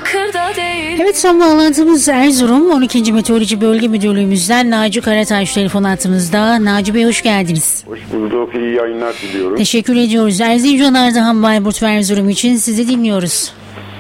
Evet, son bağlantımız Erzurum 12. Meteoroloji Bölge Müdürlüğümüzden Naci Karataş telefon hattımızda. Naci Bey, hoş geldiniz. Hoş bulduk, iyi yayınlar diliyorum. Teşekkür ediyoruz. Erzincan, Ardahan, Bayburt ve Erzurum için sizi dinliyoruz.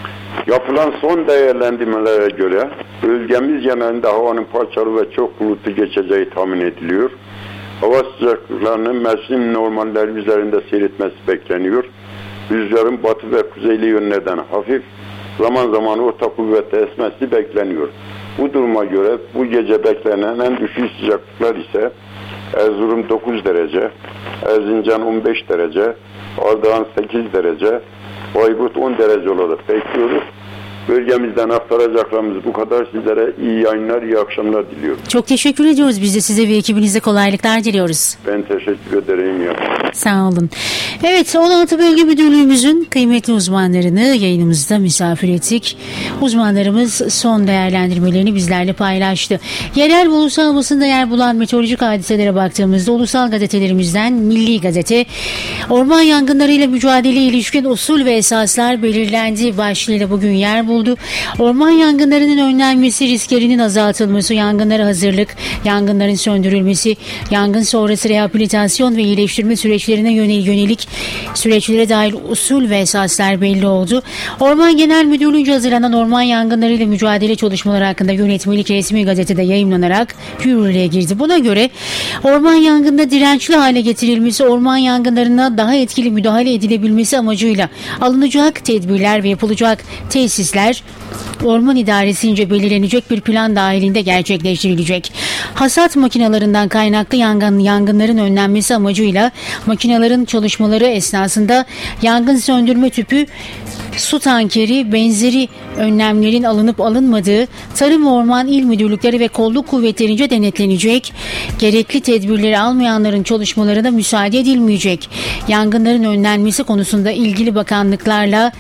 Yapılan son değerlendirmelere göre bölgemiz genelinde havanın parçalı ve çok bulutlu geçeceği tahmin ediliyor. Hava sıcaklıklarının mevsim normalleri üzerinde seyretmesi bekleniyor. Rüzgarın batı ve kuzeyli yönlerden hafif, zaman zaman orta kuvvetle esmesi bekleniyor. Bu duruma göre bu gece beklenen en düşük sıcaklıklar ise Erzurum 9 derece, Erzincan 15 derece, Ardahan 8 derece, Bayburt 10 derece olarak bekliyoruz. Bölgemizden aktaracaklarımız bu kadar. Sizlere iyi yayınlar, iyi akşamlar diliyorum. Çok teşekkür ediyoruz. Biz de size ve ekibinize kolaylıklar diliyoruz. Ben teşekkür ederim. Sağ olun. Evet, 16 Bölge Müdürlüğümüzün kıymetli uzmanlarını yayınımızda misafir ettik. Uzmanlarımız son değerlendirmelerini bizlerle paylaştı. Yerel ve ulusal basında yer bulan meteorolojik hadiselere baktığımızda ulusal gazetelerimizden Milli Gazete, orman yangınlarıyla mücadeleye ilişkin usul ve esaslar belirlendi başlığıyla bugün yer buldu. Orman yangınlarının önlenmesi, risklerinin azaltılması, yangınlara hazırlık, yangınların söndürülmesi, yangın sonrası rehabilitasyon ve iyileştirme süreçlerine yönelik süreçlere dair usul ve esaslar belli oldu. Orman Genel Müdürlüğü'nce hazırlanan orman yangınlarıyla mücadele çalışmaları hakkında yönetmelik resmi gazetede yayımlanarak yürürlüğe girdi. Buna göre orman yangında dirençli hale getirilmesi, orman yangınlarına daha etkili müdahale edilebilmesi amacıyla alınacak tedbirler ve yapılacak tesisler Orman İdaresi'nce belirlenecek bir plan dahilinde gerçekleştirilecek. Hasat makinalarından kaynaklı yangınların önlenmesi amacıyla makinaların çalışmaları esnasında yangın söndürme tüpü, su tankeri benzeri önlemlerin alınıp alınmadığı Tarım ve Orman İl Müdürlükleri ve Kolluk Kuvvetlerince denetlenecek. Gerekli tedbirleri almayanların çalışmalarına müsaade edilmeyecek. Yangınların önlenmesi konusunda ilgili bakanlıklarla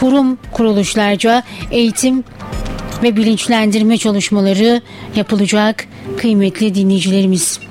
kuruluşlarca eğitim ve bilinçlendirme çalışmaları yapılacak kıymetli dinleyicilerimiz.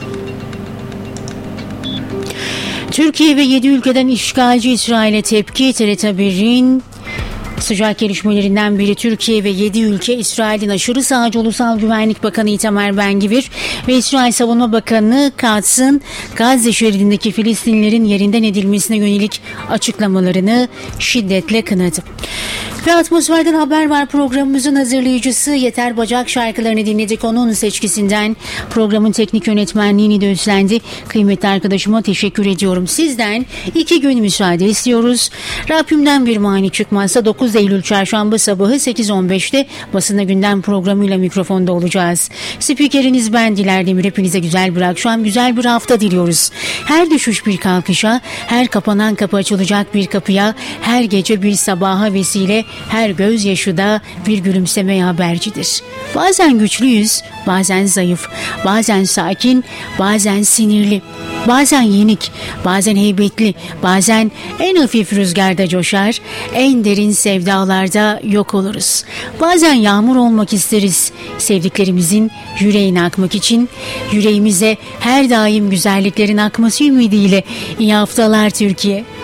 Türkiye ve 7 ülkeden işgalci İsrail'e tepki. TRT Haber'in sıcak gelişmelerinden biri Türkiye ve 7 ülke İsrail'in aşırı sağcı Ulusal Güvenlik Bakanı Itamar Ben-Gvir ve İsrail Savunma Bakanı Katz'ın Gazze şeridindeki Filistinlilerin yerinden edilmesine yönelik açıklamalarını şiddetle kınadı. Ve Atmosfer'den Haber Var programımızın hazırlayıcısı Yeter Bacak şarkılarını dinledik. Onun seçkisinden programın teknik yönetmenliğini de üstlendi. Kıymetli arkadaşıma teşekkür ediyorum. Sizden 2 gün müsaade istiyoruz. Rabbimden bir mani çıkmazsa 9 Eylül Çarşamba sabahı 8.15'te Basına Gündem programıyla mikrofonda olacağız. Spikeriniz ben Diler Demir. Hepinize güzel bir akşam, güzel bir hafta diliyoruz. Her düşüş bir kalkışa, her kapanan kapı açılacak bir kapıya, her gece bir sabaha vesile, her gözyaşı da bir gülümsemeye habercidir. Bazen güçlüyüz, bazen zayıf, bazen sakin, bazen sinirli, bazen yenik, bazen heybetli, bazen en hafif rüzgarda coşar, en derin sevdalarda yok oluruz. Bazen yağmur olmak isteriz, sevdiklerimizin yüreğine akmak için, yüreğimize her daim güzelliklerin akması ümidiyle. İyi haftalar Türkiye.